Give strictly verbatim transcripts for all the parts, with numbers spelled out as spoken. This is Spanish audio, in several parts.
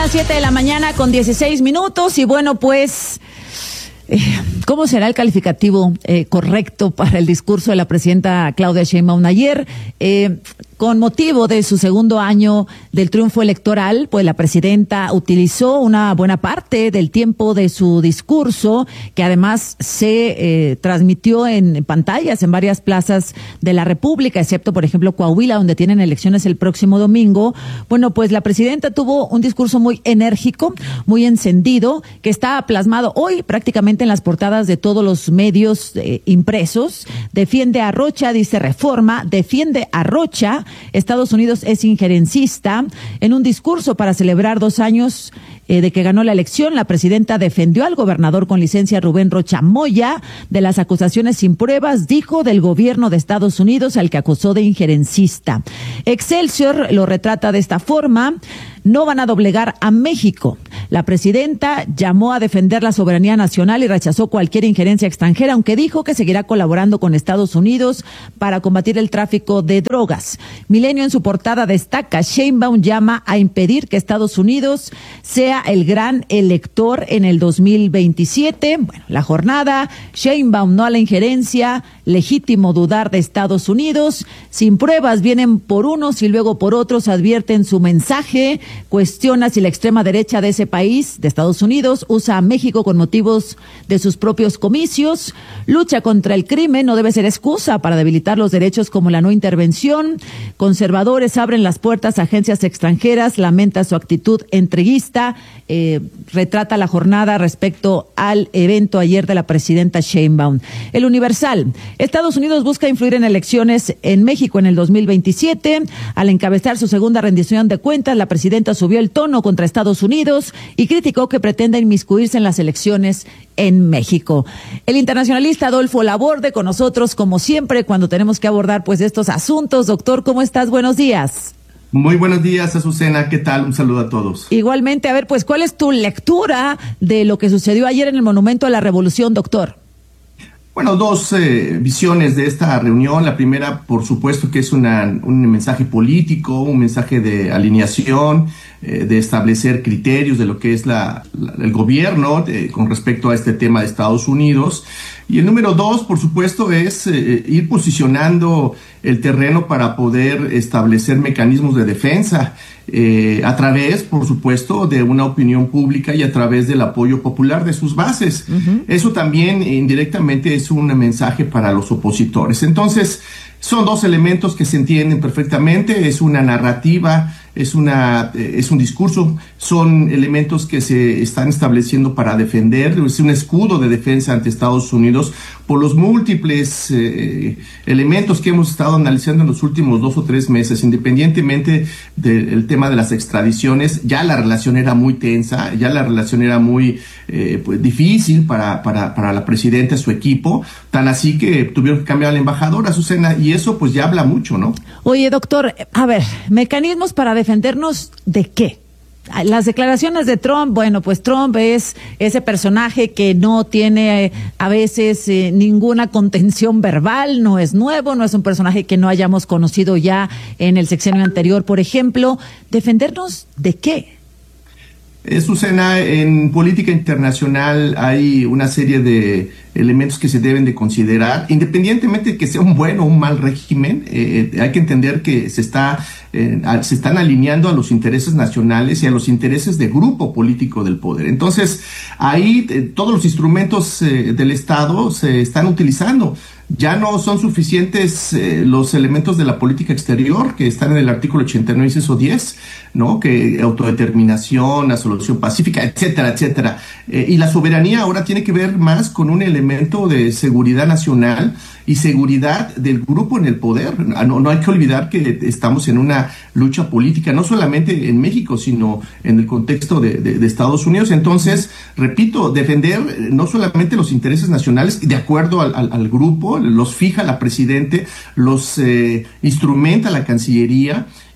las siete de la mañana con dieciséis minutos y bueno, pues, eh, ¿cómo será el calificativo eh, correcto para el discurso de la presidenta Claudia Sheinbaum ayer? Eh, Con motivo de su segundo año del triunfo electoral, pues la presidenta utilizó una buena parte del tiempo de su discurso, que además se eh, transmitió en pantallas en varias plazas de la República, excepto, por ejemplo, Coahuila, donde tienen elecciones el próximo domingo. Bueno, pues la presidenta tuvo un discurso muy enérgico, muy encendido, que está plasmado hoy prácticamente en las portadas de todos los medios eh, impresos. Defiende a Rocha, dice Reforma, defiende a Rocha. Estados Unidos es injerencista. En un discurso para celebrar dos años eh, de que ganó la elección, la presidenta defendió al gobernador con licencia Rubén Rocha Moya de las acusaciones sin pruebas, dijo, del gobierno de Estados Unidos, al que acusó de injerencista. Excelsior lo retrata de esta forma: no van a doblegar a México. La presidenta llamó a defender la soberanía nacional y rechazó cualquier injerencia extranjera, aunque dijo que seguirá colaborando con Estados Unidos para combatir el tráfico de drogas. Milenio en su portada destaca: Sheinbaum llama a impedir que Estados Unidos sea el gran elector en el dos mil veintisiete. Bueno, la jornada: Sheinbaum no a la injerencia, legítimo dudar de Estados Unidos, sin pruebas vienen por unos y luego por otros, advierte en su mensaje. Cuestiona si la extrema derecha de ese país, de Estados Unidos, usa a México con motivos de sus propios comicios. Lucha contra el crimen no debe ser excusa para debilitar los derechos como la no intervención. Conservadores abren las puertas a agencias extranjeras, lamenta su actitud entreguista. Eh, retrata la jornada respecto al evento ayer de la presidenta Sheinbaum. El Universal: Estados Unidos busca influir en elecciones en México en el dos mil veintisiete. Al encabezar su segunda rendición de cuentas, la presidenta subió el tono contra Estados Unidos y criticó que pretenda inmiscuirse en las elecciones en México. El internacionalista Adolfo Laborde con nosotros, como siempre, cuando tenemos que abordar pues estos asuntos. Doctor, ¿cómo estás? Buenos días. Muy buenos días, Azucena. ¿Qué tal? Un saludo a todos. Igualmente. A ver, pues, ¿cuál es tu lectura de lo que sucedió ayer en el Monumento a la Revolución, doctor? Bueno, dos eh, visiones de esta reunión. La primera, por supuesto, que es una, un mensaje político, un mensaje de alineación, eh, de establecer criterios de lo que es la, la, el gobierno de, con respecto a este tema de Estados Unidos. Y el número dos, por supuesto, es eh, ir posicionando el terreno para poder establecer mecanismos de defensa eh, a través, por supuesto, de una opinión pública y a través del apoyo popular de sus bases. Uh-huh. Eso también indirectamente es un mensaje para los opositores. Entonces, son dos elementos que se entienden perfectamente. Es una narrativa, es una es un discurso, son elementos que se están estableciendo para defender, es un escudo de defensa ante Estados Unidos por los múltiples eh, elementos que hemos estado analizando en los últimos dos o tres meses. Independientemente del tema de las extradiciones, ya la relación era muy tensa, ya la relación era muy eh, pues, difícil para, para, para la presidenta y su equipo, tan así que tuvieron que cambiar a la embajadora, Azucena, y eso pues ya habla mucho, ¿no? Oye, doctor, a ver, mecanismos para defendernos ¿de qué? Las declaraciones de Trump, bueno, pues Trump es ese personaje que no tiene eh, a veces eh, ninguna contención verbal, no es nuevo, no es un personaje que no hayamos conocido ya en el sexenio anterior, por ejemplo. ¿Defendernos de qué? Azucena, en política internacional hay una serie de elementos que se deben de considerar, independientemente de que sea un buen o un mal régimen. Eh, hay que entender que se está eh, se están alineando a los intereses nacionales y a los intereses de grupo político del poder. Entonces, ahí eh, todos los instrumentos eh, del Estado se están utilizando. Ya no son suficientes eh, los elementos de la política exterior que están en el artículo ochenta y nueve, inciso diez, ¿no? Que autodeterminación, la solución pacífica, etcétera, etcétera. Eh, y la soberanía ahora tiene que ver más con un elemento de seguridad nacional y seguridad del grupo en el poder. No, no hay que olvidar que estamos en una lucha política, no solamente en México, sino en el contexto de, de, de Estados Unidos. Entonces, repito, defender no solamente los intereses nacionales, de acuerdo al, al, al grupo, los fija la presidente, los eh, instrumenta la Cancillería,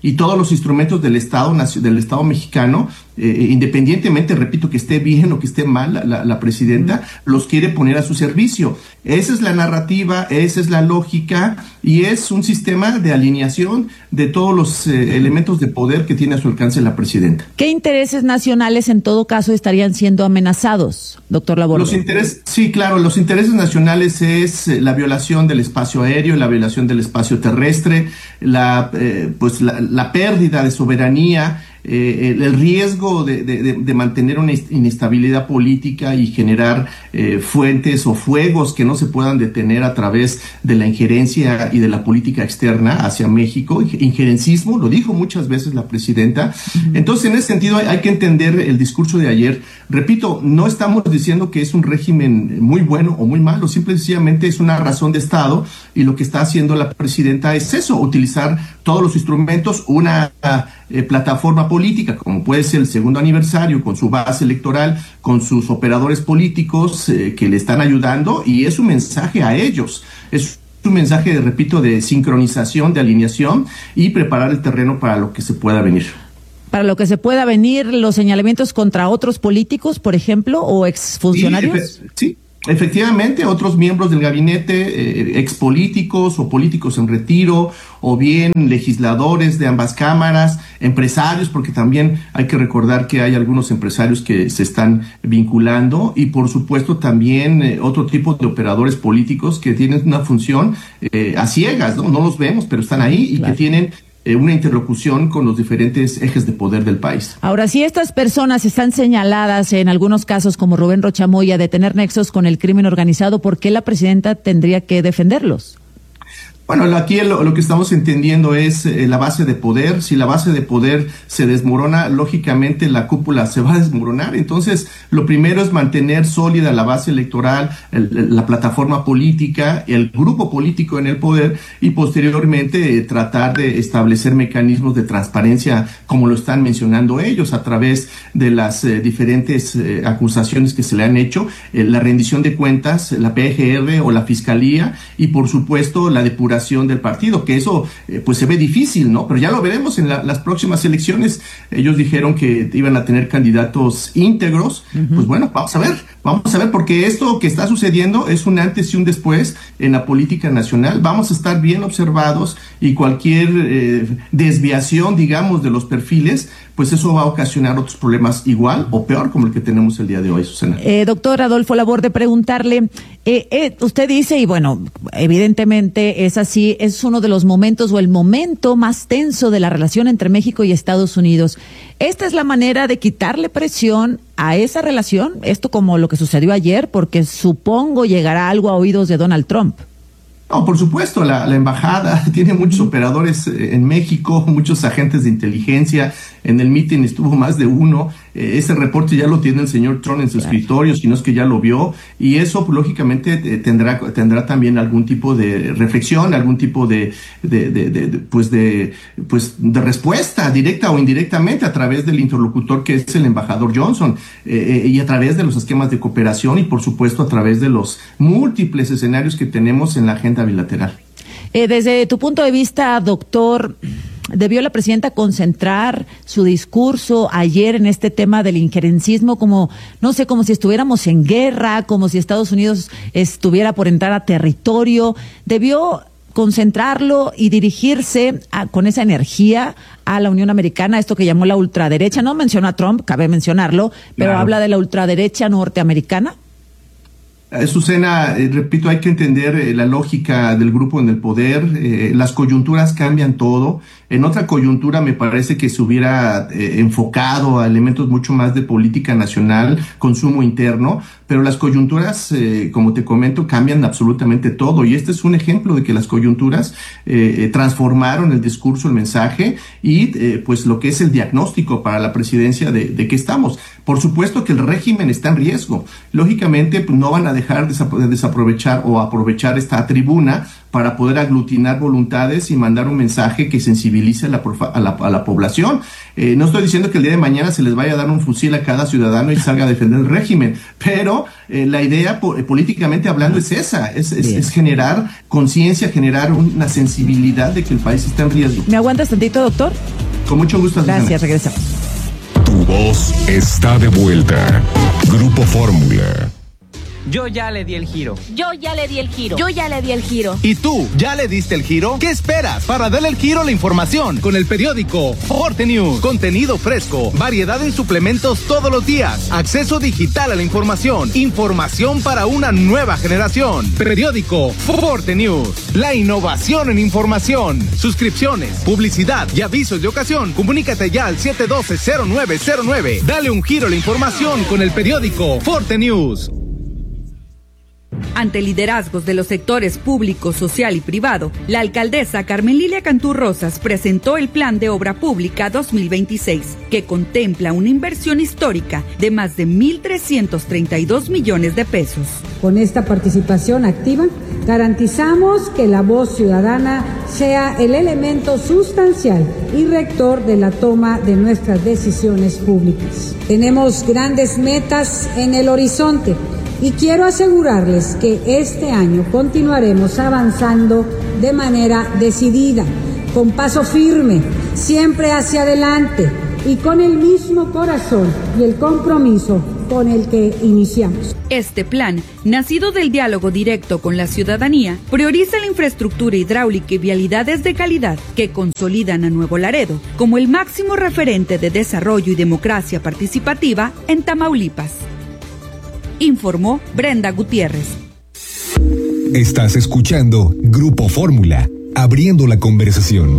y todos los instrumentos del Estado, del Estado mexicano, eh, independientemente, repito, que esté bien o que esté mal la, la, la presidenta, los quiere poner a su servicio. Esa es la narrativa, esa es la lógica y es un sistema de alineación de todos los eh, elementos de poder que tiene a su alcance la presidenta. ¿Qué intereses nacionales en todo caso estarían siendo amenazados, doctor Laborde? Los intereses, sí, claro, los intereses nacionales es la violación del espacio aéreo, la violación del espacio terrestre, la, eh, pues la, la pérdida de soberanía, Eh, el, el riesgo de, de, de mantener una inestabilidad política y generar eh, fuentes o fuegos que no se puedan detener a través de la injerencia y de la política externa hacia México, injerencismo, lo dijo muchas veces la presidenta. Uh-huh. Entonces, en ese sentido hay, hay que entender el discurso de ayer. Repito, no estamos diciendo que es un régimen muy bueno o muy malo, simple y sencillamente es una razón de Estado y lo que está haciendo la presidenta es eso, utilizar todos los instrumentos, una eh, plataforma política, como puede ser el segundo aniversario, con su base electoral, con sus operadores políticos eh, que le están ayudando, y es un mensaje a ellos, es un mensaje, repito, de sincronización, de alineación y preparar el terreno para lo que se pueda venir. Para lo que se pueda venir, los señalamientos contra otros políticos, por ejemplo, o exfuncionarios. Sí, sí. Efectivamente, otros miembros del gabinete, eh, expolíticos o políticos en retiro, o bien legisladores de ambas cámaras, empresarios, porque también hay que recordar que hay algunos empresarios que se están vinculando, y por supuesto también eh, otro tipo de operadores políticos que tienen una función eh, a ciegas, ¿no? No los vemos, pero están ahí y claro, que tienen Eh, una interlocución con los diferentes ejes de poder del país. Ahora, si estas personas están señaladas en algunos casos, como Rubén Rocha Moya, de tener nexos con el crimen organizado, ¿por qué la presidenta tendría que defenderlos? Bueno, aquí lo, lo que estamos entendiendo es eh, la base de poder. Si la base de poder se desmorona, lógicamente la cúpula se va a desmoronar. Entonces, lo primero es mantener sólida la base electoral, el, la plataforma política, el grupo político en el poder, y posteriormente eh, tratar de establecer mecanismos de transparencia, como lo están mencionando ellos, a través de las eh, diferentes eh, acusaciones que se le han hecho, eh, la rendición de cuentas, la P G R o la Fiscalía, y por supuesto la depuración del partido, que eso eh, pues se ve difícil, ¿no? Pero ya lo veremos en la, las próximas elecciones. Ellos dijeron que iban a tener candidatos íntegros. Uh-huh. Pues bueno, vamos a ver, vamos a ver, porque esto que está sucediendo es un antes y un después en la política nacional. Vamos a estar bien observados, y cualquier eh, desviación, digamos, de los perfiles, pues eso va a ocasionar otros problemas igual o peor como el que tenemos el día de hoy, Susana. Eh, doctor Adolfo Laborde, preguntarle, eh, eh, usted dice, y bueno, evidentemente es así, es uno de los momentos o el momento más tenso de la relación entre México y Estados Unidos. ¿Esta es la manera de quitarle presión a esa relación? Esto como lo que sucedió ayer, porque supongo llegará algo a oídos de Donald Trump. No, por supuesto, la, la embajada tiene muchos operadores en México, muchos agentes de inteligencia. En el meeting estuvo más de uno. Eh, ese reporte ya lo tiene el señor Trump en su claro. escritorio, si no es que ya lo vio. Y eso, pues, lógicamente, eh, tendrá tendrá también algún tipo de reflexión, algún tipo de, de, de, de, de, pues de pues de respuesta, directa o indirectamente, a través del interlocutor que es el embajador Johnson, eh, eh, y a través de los esquemas de cooperación, y por supuesto a través de los múltiples escenarios que tenemos en la agenda bilateral. Eh, desde tu punto de vista, doctor, ¿debió la presidenta concentrar su discurso ayer en este tema del injerencismo, como, no sé, como si estuviéramos en guerra, como si Estados Unidos estuviera por entrar a territorio? ¿Debió concentrarlo y dirigirse a, con esa energía a la Unión Americana, esto que llamó la ultraderecha? No mencionó a Trump, cabe mencionarlo, pero claro, habla de la ultraderecha norteamericana. Eh, Susana, eh, repito, hay que entender eh, la lógica del grupo en el poder. Eh, las coyunturas cambian todo. En otra coyuntura me parece que se hubiera eh, enfocado a elementos mucho más de política nacional, consumo interno, pero las coyunturas, eh, como te comento, cambian absolutamente todo, y este es un ejemplo de que las coyunturas eh, transformaron el discurso, el mensaje, y eh, pues lo que es el diagnóstico para la presidencia de, de qué estamos. Por supuesto que el régimen está en riesgo. Lógicamente, pues, no van a dejar de desaprovechar o aprovechar esta tribuna para poder aglutinar voluntades y mandar un mensaje que sensibilice a la, a la, a la población. Eh, no estoy diciendo que el día de mañana se les vaya a dar un fusil a cada ciudadano y salga a defender el régimen, pero eh, la idea po políticamente hablando es esa, es, es, es generar conciencia, generar una sensibilidad de que el país está en riesgo. ¿Me aguantas tantito, doctor? Con mucho gusto. Gracias, regresamos. Tu voz está de vuelta. Grupo Fórmula. Yo ya le di el giro. Yo ya le di el giro. Yo ya le di el giro. ¿Y tú ya le diste el giro? ¿Qué esperas para darle el giro a la información? Con el periódico Forte News. Contenido fresco, variedad en suplementos todos los días, acceso digital a la información, información para una nueva generación. Periódico Forte News. La innovación en información. Suscripciones, publicidad y avisos de ocasión. Comunícate ya al siete uno dos cero nueve cero nueve. Dale un giro a la información con el periódico Forte News. Ante liderazgos de los sectores público, social y privado, la alcaldesa Carmen Lilia Cantú Rosas presentó el Plan de Obra Pública dos mil veintiséis, que contempla una inversión histórica de más de mil trescientos treinta y dos millones de pesos. Con esta participación activa, garantizamos que la voz ciudadana sea el elemento sustancial y rector de la toma de nuestras decisiones públicas. Tenemos grandes metas en el horizonte, y quiero asegurarles que este año continuaremos avanzando de manera decidida, con paso firme, siempre hacia adelante y con el mismo corazón y el compromiso con el que iniciamos. Este plan, nacido del diálogo directo con la ciudadanía, prioriza la infraestructura hidráulica y vialidades de calidad que consolidan a Nuevo Laredo como el máximo referente de desarrollo y democracia participativa en Tamaulipas. Informó Brenda Gutiérrez. Estás escuchando Grupo Fórmula, abriendo la conversación.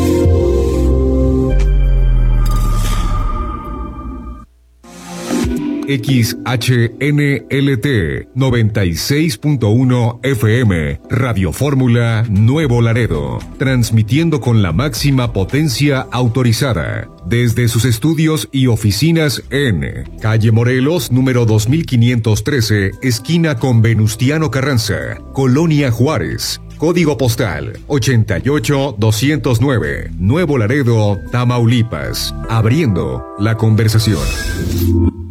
X H N L T noventa y seis punto uno F M, Radio Fórmula Nuevo Laredo, transmitiendo con la máxima potencia autorizada desde sus estudios y oficinas en Calle Morelos, número dos mil quinientos trece, esquina con Venustiano Carranza, Colonia Juárez. Código postal ochenta y ocho doscientos nueve, Nuevo Laredo, Tamaulipas, abriendo la conversación.